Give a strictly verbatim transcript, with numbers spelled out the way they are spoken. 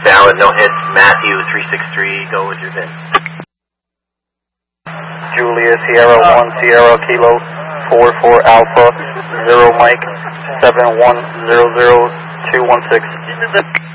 Valid, no hits. Matthew, three six three, go with your V I N. Julia, Sierra one, Sierra Kilo, four four Alpha, zero Mike, seven one zero zero two one six.